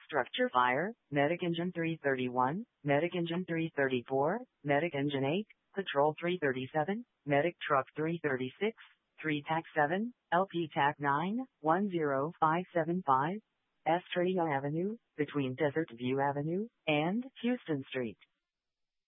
structure fire, Medic Engine 331, Medic Engine 334, Medic Engine 8, Patrol 337, Medic Truck 336, 3 TAC 7, LP TAC 9, 10575, Estrella Avenue, between Desert View Avenue and Houston Street.